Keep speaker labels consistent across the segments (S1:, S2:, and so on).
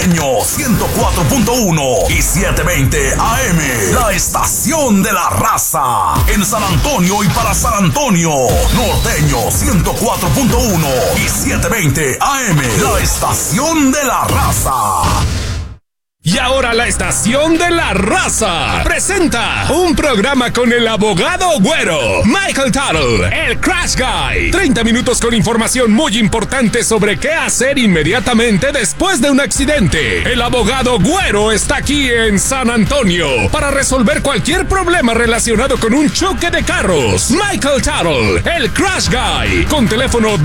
S1: Norteño 104.1 y 720 AM. La estación de la raza. En San Antonio y para San Antonio. Norteño 104.1 y 720 AM. La estación de la raza.
S2: Y ahora la estación de la raza presenta un programa con el abogado güero, Michael Tuttle, el Crash Guy. 30 minutos con información muy importante sobre qué hacer inmediatamente después de un accidente. El abogado güero está aquí en San Antonio para resolver cualquier problema relacionado con un choque de carros. Michael Tuttle, el Crash Guy, con teléfono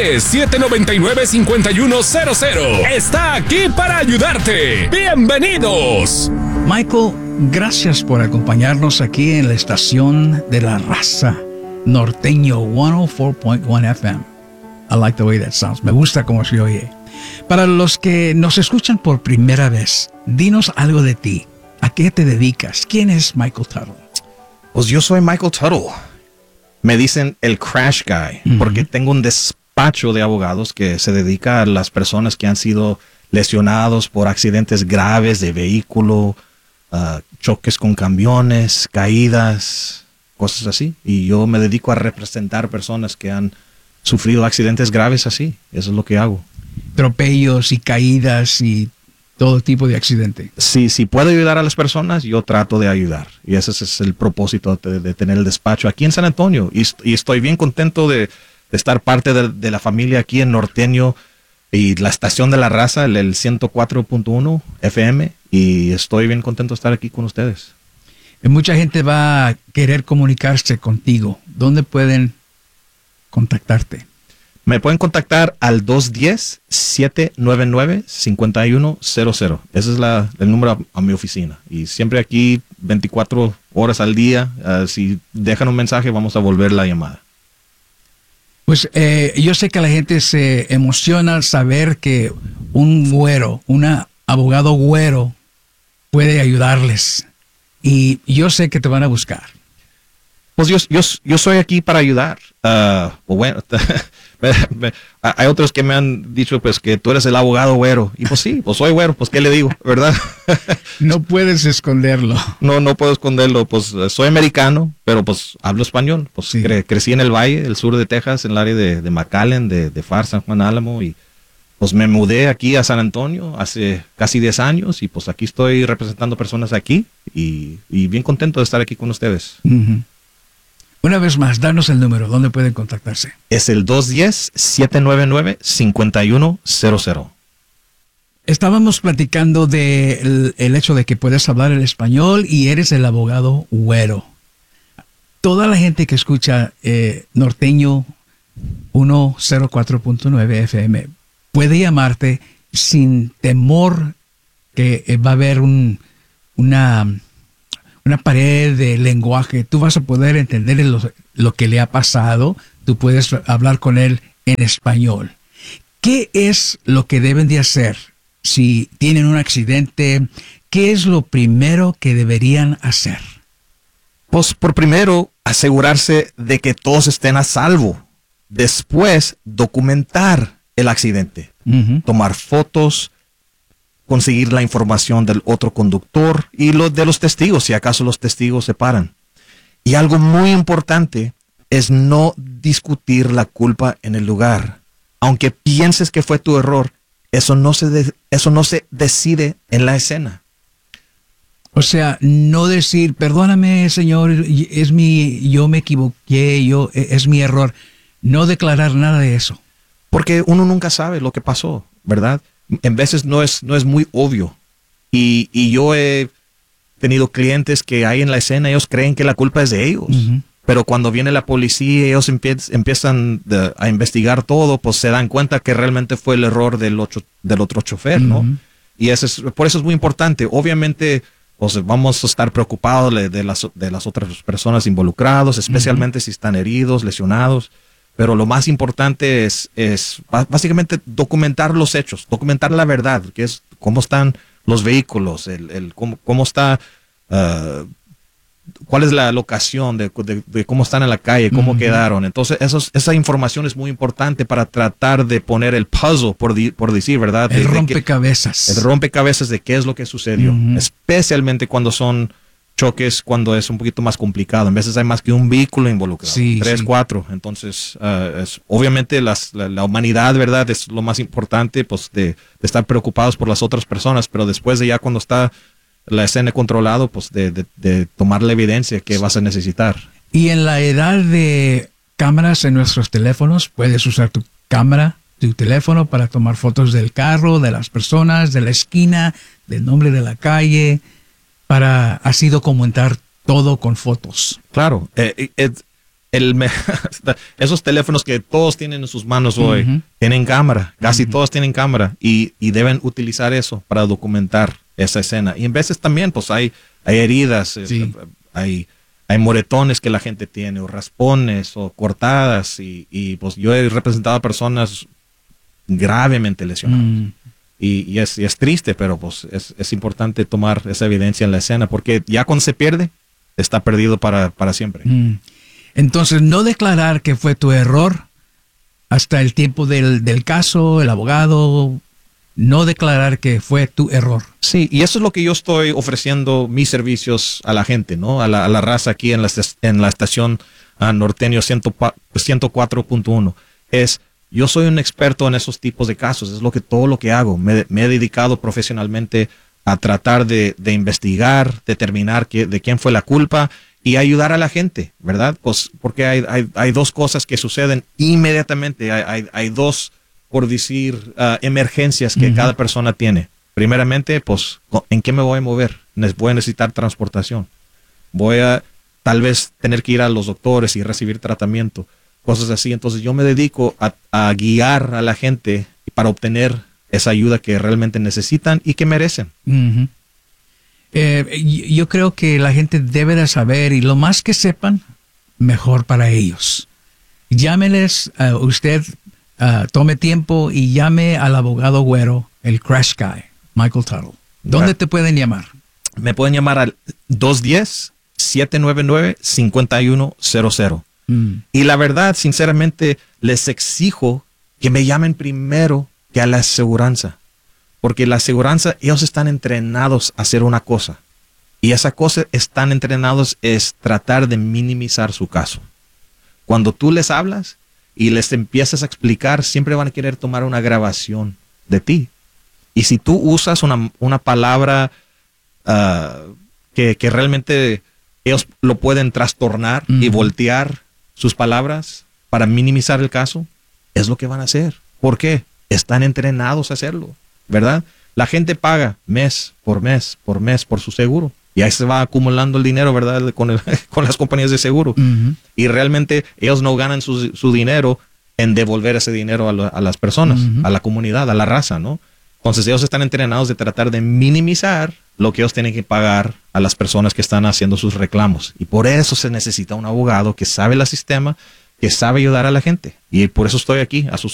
S2: 210-799-5100. Está aquí para ayudarte. ¡Bienvenidos!
S3: Michael, gracias por acompañarnos aquí en la estación de la raza, Norteño 104.1 FM. I like the way that sounds. Me gusta cómo se oye. Para los que nos escuchan por primera vez, dinos algo de ti. ¿A qué te dedicas? ¿Quién es Michael Tuttle?
S4: Pues yo soy Michael Tuttle. Me dicen el Crash Guy, porque tengo un despacho de abogados que se dedica a las personas que han sido lesionados por accidentes graves de vehículo, choques con camiones, caídas, cosas así. Y yo me dedico a representar personas que han sufrido accidentes graves así. Eso es lo que hago.
S3: Atropellos y caídas y todo tipo de accidente.
S4: Sí, si puedo ayudar a las personas, yo trato de ayudar. Y ese es el propósito de tener el despacho aquí en San Antonio. Y estoy bien contento de estar parte de la familia aquí en Norteño y la estación de la raza, el 104.1 FM, y estoy bien contento de estar aquí con ustedes.
S3: Mucha gente va a querer comunicarse contigo. ¿Dónde pueden contactarte?
S4: Me pueden contactar al 210-799-5100. Ese es el número a mi oficina. Y siempre aquí, 24 horas al día. Si dejan un mensaje, vamos a volver la llamada.
S3: Pues yo sé que la gente se emociona al saber que un abogado güero puede ayudarles. Y yo sé que te van a buscar.
S4: Pues yo soy aquí para ayudar. Bueno, hay otros que me han dicho pues que tú eres el abogado güero. Y pues sí, pues soy güero, pues ¿qué le digo? ¿Verdad?
S3: No puedes esconderlo.
S4: No puedo esconderlo. Pues soy americano, pero pues hablo español. Pues sí. Crecí en el Valle, el sur de Texas, en el área de McAllen, de Far, San Juan Álamo. Y pues me mudé aquí a San Antonio hace casi 10 años. Y pues aquí estoy representando personas aquí. Y bien contento de estar aquí con ustedes.
S3: Uh-huh. Una vez más, danos el número. ¿Dónde pueden contactarse?
S4: Es el 210-799-5100.
S3: Estábamos platicando del hecho de que puedes hablar el español y eres el abogado güero. Toda la gente que escucha Norteño 104.9 FM puede llamarte sin temor que va a haber una pared de lenguaje. Tú vas a poder entender lo que le ha pasado. Tú puedes hablar con él en español. ¿Qué es lo que deben de hacer si tienen un accidente? ¿Qué es lo primero que deberían hacer?
S4: Pues por primero, asegurarse de que todos estén a salvo. Después, documentar el accidente. Uh-huh. Tomar fotos, conseguir la información del otro conductor y de los testigos, si acaso los testigos se paran. Y algo muy importante es no discutir la culpa en el lugar. Aunque pienses que fue tu error, eso no se decide en la escena.
S3: O sea, no decir, perdóname, señor, yo me equivoqué, es mi error. No declarar nada de eso.
S4: Porque uno nunca sabe lo que pasó, ¿verdad? En veces no es muy obvio. Y yo he tenido clientes que ahí en la escena ellos creen que la culpa es de ellos. Uh-huh. Pero cuando viene la policía y ellos empiezan a investigar todo, pues se dan cuenta que realmente fue el error del otro chofer, ¿no? Uh-huh. Y por eso es muy importante. Obviamente, pues vamos a estar preocupados de las otras personas involucradas, especialmente uh-huh. si están heridos, lesionados. Pero lo más importante es básicamente documentar los hechos, documentar la verdad, que es cómo están los vehículos, cómo está cuál es la locación de cómo están en la calle, cómo quedaron. Entonces, esa información es muy importante para tratar de poner el puzzle, por decir, ¿verdad?
S3: El rompecabezas.
S4: El rompecabezas de qué es lo que sucedió. Especialmente cuando son choques, cuando es un poquito más complicado. En veces hay más que un vehículo involucrado.
S3: Sí,
S4: 3, 4. Entonces, obviamente la humanidad, ¿verdad? Es lo más importante, pues, de estar preocupados por las otras personas, pero después de ya cuando está la escena controlado, pues de tomar la evidencia que vas a necesitar.
S3: Y en la edad de cámaras en nuestros teléfonos, puedes usar tu cámara, tu teléfono para tomar fotos del carro, de las personas, de la esquina, del nombre de la calle, para así documentar todo con fotos.
S4: Claro, esos teléfonos que todos tienen en sus manos hoy tienen cámara, casi todos tienen cámara y deben utilizar eso para documentar esa escena. Y en veces también pues hay heridas, hay moretones que la gente tiene, o raspones, o cortadas, y pues yo he representado a personas gravemente lesionadas. Y es triste, pero pues es importante tomar esa evidencia en la escena, porque ya cuando se pierde, está perdido para siempre.
S3: Entonces, no declarar que fue tu error hasta el tiempo del caso, el abogado, no declarar que fue tu error.
S4: Sí, y eso es lo que yo estoy ofreciendo mis servicios a la gente, ¿no? A la raza aquí en la estación Norteño 104.1. Yo soy un experto en esos tipos de casos, es todo lo que hago. Me he dedicado profesionalmente a tratar de investigar, determinar de quién fue la culpa y ayudar a la gente, ¿verdad? Pues porque hay dos cosas que suceden inmediatamente. Hay dos, por decir, emergencias que cada persona tiene. Primeramente, pues, ¿en qué me voy a mover? Voy a necesitar transportación. Voy a tal vez tener que ir a los doctores y recibir tratamiento. Cosas así. Entonces yo me dedico a guiar a la gente para obtener esa ayuda que realmente necesitan y que merecen.
S3: Yo creo que la gente debe de saber, y lo más que sepan, mejor para ellos. Llámeles, usted tome tiempo y llame al abogado güero, el Crash Guy, Michael Tuttle. ¿Dónde te pueden llamar?
S4: Me pueden llamar al 210-799-5100. Y la verdad, sinceramente, les exijo que me llamen primero que a la aseguranza. Porque la aseguranza, ellos están entrenados a hacer una cosa. Y esa cosa están entrenados es tratar de minimizar su caso. Cuando tú les hablas y les empiezas a explicar, siempre van a querer tomar una grabación de ti. Y si tú usas una palabra que realmente ellos lo pueden trastornar y voltear sus palabras para minimizar el caso, es lo que van a hacer. ¿Por qué? Están entrenados a hacerlo, ¿verdad? La gente paga mes por mes por su seguro. Y ahí se va acumulando el dinero, ¿verdad? Con las compañías de seguro. Y realmente ellos no ganan su dinero en devolver ese dinero a las personas, a la comunidad, a la raza, ¿no? Entonces ellos están entrenados de tratar de minimizar lo que ellos tienen que pagar a las personas que están haciendo sus reclamos. Y por eso se necesita un abogado que sabe el sistema, que sabe ayudar a la gente. Y por eso estoy aquí, a sus